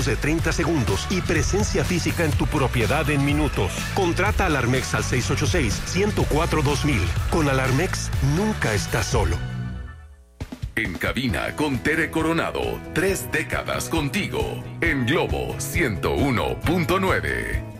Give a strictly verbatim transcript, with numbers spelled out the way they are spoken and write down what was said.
menos de treinta segundos y presencia física en tu propiedad en minutos. Contrata Alarmex al seis ocho seis, uno cero cuatro, dos mil. Con Alarmex, nunca estás solo. En cabina con Tere Coronado, tres décadas contigo, en Globo ciento uno punto nueve.